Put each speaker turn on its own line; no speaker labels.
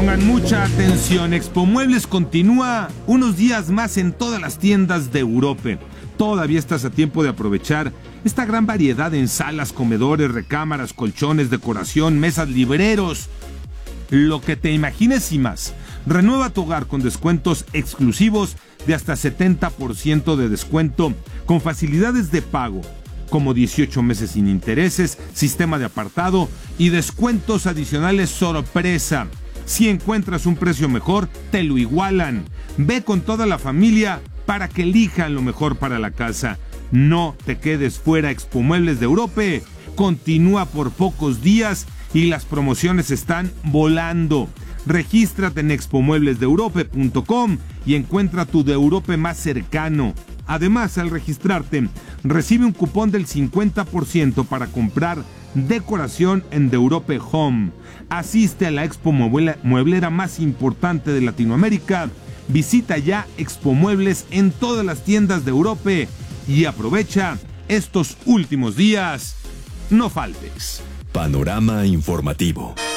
Pongan mucha atención, Expo Muebles continúa unos días más en todas las tiendas de Europa. Todavía estás a tiempo de aprovechar esta gran variedad en salas, comedores, recámaras, colchones, decoración, mesas, libreros, lo que te imagines y más. Renueva tu hogar con descuentos exclusivos de hasta 70% de descuento, con facilidades de pago, como 18 meses sin intereses, sistema de apartado y descuentos adicionales sorpresa. Si encuentras un precio mejor, te lo igualan. Ve con toda la familia para que elijan lo mejor para la casa. No te quedes fuera. Expo Muebles de Europa continúa por pocos días y las promociones están volando. Regístrate en expomueblesdeeurope.com y encuentra tu de Europa más cercano. Además, al registrarte, recibe un cupón del 50% para comprar decoración en The Europe Home. Asiste a la expo mueblera más importante de Latinoamérica. Visita ya Expo Muebles en todas las tiendas de Europa y aprovecha estos últimos días. No faltes.
Panorama informativo.